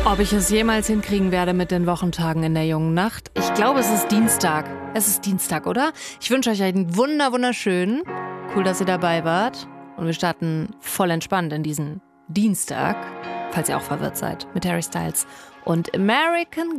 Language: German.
Ob ich es jemals hinkriegen werde mit den Wochentagen in der jungen Nacht? Ich glaube, es ist Dienstag. Es ist Dienstag, oder? Ich wünsche euch einen wunderschönen. Cool, dass ihr dabei wart. Und wir starten voll entspannt in diesen Dienstag, falls ihr auch verwirrt seid, mit Harry Styles und American